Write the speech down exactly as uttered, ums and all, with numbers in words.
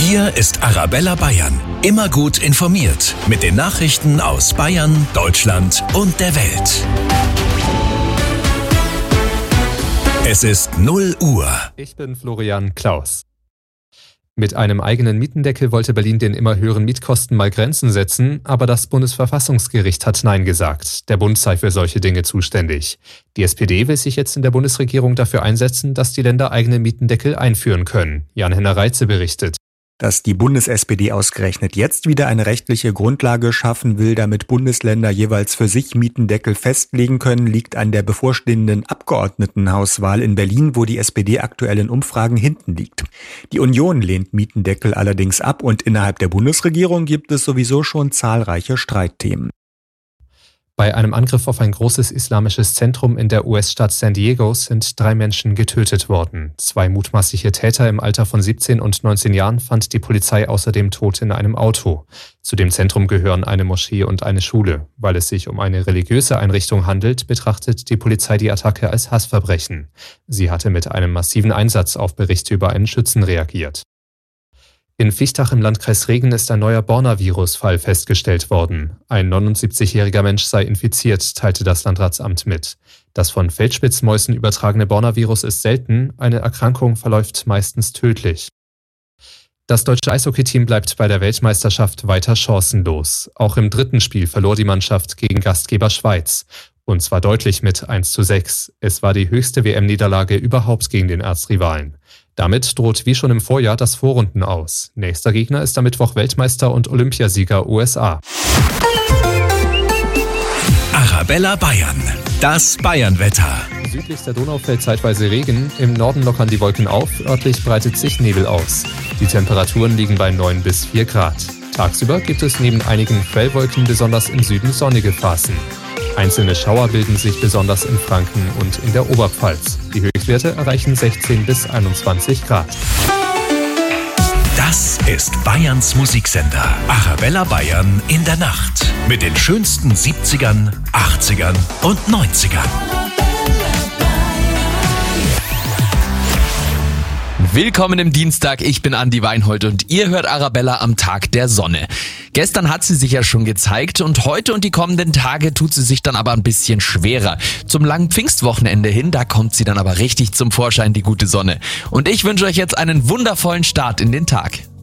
Hier ist Arabella Bayern. Immer gut informiert mit den Nachrichten aus Bayern, Deutschland und der Welt. Es ist null Uhr. Ich bin Florian Klaus. Mit einem eigenen Mietendeckel wollte Berlin den immer höheren Mietkosten mal Grenzen setzen, aber das Bundesverfassungsgericht hat Nein gesagt. Der Bund sei für solche Dinge zuständig. Die S P D will sich jetzt in der Bundesregierung dafür einsetzen, dass die Länder eigene Mietendeckel einführen können. Jan-Henner Reitze berichtet. Dass die Bundes-S P D ausgerechnet jetzt wieder eine rechtliche Grundlage schaffen will, damit Bundesländer jeweils für sich Mietendeckel festlegen können, liegt an der bevorstehenden Abgeordnetenhauswahl in Berlin, wo die S P D aktuell in Umfragen hinten liegt. Die Union lehnt Mietendeckel allerdings ab und innerhalb der Bundesregierung gibt es sowieso schon zahlreiche Streitthemen. Bei einem Angriff auf ein großes islamisches Zentrum in der U S-Stadt San Diego sind drei Menschen getötet worden. Zwei mutmaßliche Täter im Alter von siebzehn und neunzehn Jahren fand die Polizei außerdem tot in einem Auto. Zu dem Zentrum gehören eine Moschee und eine Schule. Weil es sich um eine religiöse Einrichtung handelt, betrachtet die Polizei die Attacke als Hassverbrechen. Sie hatte mit einem massiven Einsatz auf Berichte über einen Schützen reagiert. In Fichtach im Landkreis Regen ist ein neuer Borna-Virus-Fall festgestellt worden. Ein neunundsiebzigjähriger Mensch sei infiziert, teilte das Landratsamt mit. Das von Feldspitzmäusen übertragene Borna-Virus ist selten, eine Erkrankung verläuft meistens tödlich. Das deutsche Eishockeyteam bleibt bei der Weltmeisterschaft weiter chancenlos. Auch im dritten Spiel verlor die Mannschaft gegen Gastgeber Schweiz. Und zwar deutlich mit eins zu sechs. Es war die höchste W M-Niederlage überhaupt gegen den Erzrivalen. Damit droht wie schon im Vorjahr das Vorrunden aus. Nächster Gegner ist am Mittwoch Weltmeister und Olympiasieger U S A. Arabella Bayern, das Bayernwetter. Südlich der Donau fällt zeitweise Regen, im Norden lockern die Wolken auf, örtlich breitet sich Nebel aus. Die Temperaturen liegen bei neun bis vier Grad. Tagsüber gibt es neben einigen Quellwolken besonders im Süden sonnige Phasen. Einzelne Schauer bilden sich besonders in Franken und in der Oberpfalz. Die Höchstwerte erreichen sechzehn bis einundzwanzig Grad. Das ist Bayerns Musiksender. Arabella Bayern in der Nacht. Mit den schönsten siebzigern, achtzigern und neunzigern. Willkommen im Dienstag, ich bin Andi Weinhold und ihr hört Arabella am Tag der Sonne. Gestern hat sie sich ja schon gezeigt und heute und die kommenden Tage tut sie sich dann aber ein bisschen schwerer. Zum langen Pfingstwochenende hin, da kommt sie dann aber richtig zum Vorschein, die gute Sonne. Und ich wünsche euch jetzt einen wundervollen Start in den Tag.